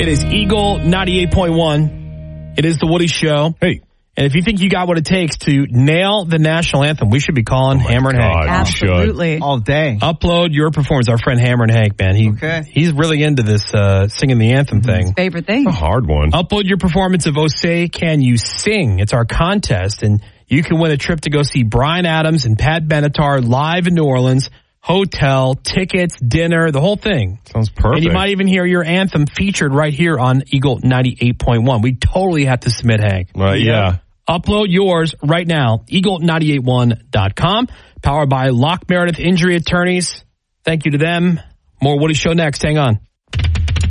It is Eagle 98.1. It is the Woody Show. Hey. And if you think you got what it takes to nail the national anthem, we should be calling Hammer and Hank. Absolutely. All day. Upload your performance. Our friend Hammer and Hank, man. He's really into this singing the anthem thing. Favorite thing. A hard one. Upload your performance of Oh Say Can You Sing. It's our contest, and you can win a trip to go see Bryan Adams and Pat Benatar live in New Orleans. Hotel, tickets, dinner, the whole thing. Sounds perfect. And you might even hear your anthem featured right here on Eagle 98.1. We totally have to submit, Hank. Right, yeah. Upload yours right now, eagle981.com. Powered by Locke Meredith Injury Attorneys. Thank you to them. More Woody Show next. Hang on.